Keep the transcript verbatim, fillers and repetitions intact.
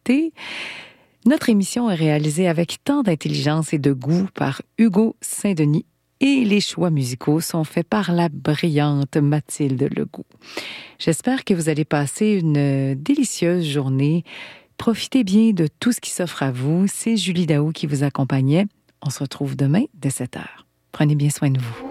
écouter. Notre émission est réalisée avec tant d'intelligence et de goût par Hugo Saint-Denis et les choix musicaux sont faits par la brillante Mathilde Legault. J'espère que vous allez passer une délicieuse journée. Profitez bien de tout ce qui s'offre à vous. C'est Julie Daou qui vous accompagnait. On se retrouve demain dès sept heures. Prenez bien soin de vous.